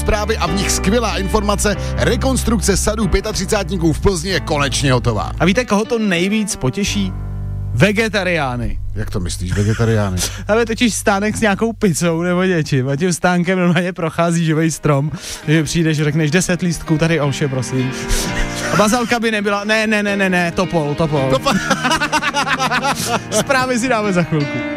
zprávy a v nich skvělá informace. Rekonstrukce sadu 35 v Plzni je konečně hotová. A víte, koho to nejvíc potěší? Vegetariány. Jak to myslíš, vegetariány? Ale totiž stánek s nějakou pizzou nebo něčím a tím stánkem normálně prochází živej strom, že přijdeš, řekneš 10 lístků, tady Olše, prosím. A bazalka by nebyla, ne, topol. Zprávy si dáme za chvilku.